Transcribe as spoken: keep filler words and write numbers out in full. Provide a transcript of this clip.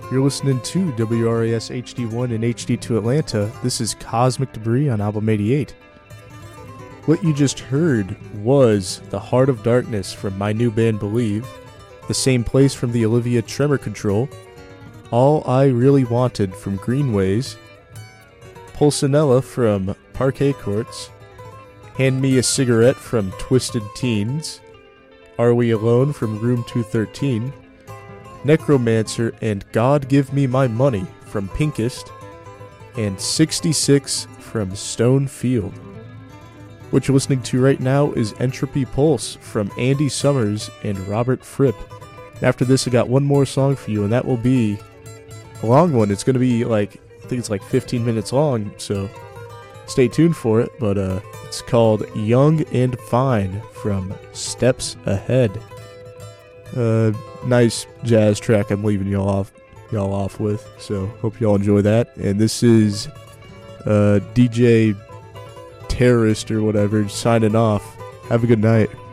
You're listening to W R A S H D one and H D two Atlanta. This is Cosmic Debris on Album eighty-eight. What you just heard was The Heart of Darkness from my new band Believe, The Same Place from the Olivia Tremor Control, All I Really Wanted from Greenways, Pulcinella from Parquet Courts, Hand Me a Cigarette from Twisted Teens, Are We Alone from Room two thirteen, Necromancer and God Give Me My Money from Pinkest, and sixty-six from Stone Field. What you're listening to right now is Entropy Pulse from Andy Summers and Robert Fripp. And after this, I got one more song for you, and that will be a long one. It's going to be like, I think it's like fifteen minutes long, so stay tuned for it. But uh, it's called Young and Fine from Steps Ahead. Uh, nice jazz track I'm leaving y'all off, y'all off with, so hope y'all enjoy that. And this is uh, D J Terrorist or whatever signing off. Have a good night.